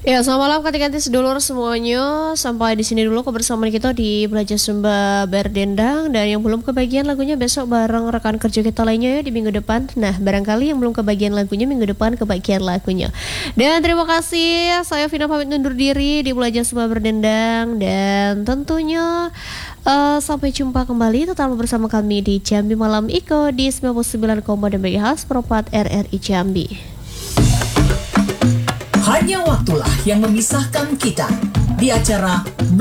Ya, selamat malam ganti-ganti sedulur semuanya. Sampai di sini dulu kebersamaan kita di Belajar Sumba Berdendang. Dan yang belum kebagian lagunya besok bareng rekan kerja kita lainnya ya di minggu depan. Nah, barangkali yang belum kebagian lagunya minggu depan kebagian lagunya. Dan terima kasih, saya Vina pamit undur diri di Belajar Sumba Berdendang. Dan tentunya sampai jumpa kembali tetap bersama kami di Jambi Malam Iko di 99,2 MHz Propat RRI Jambi. Hanya waktulah yang memisahkan kita di acara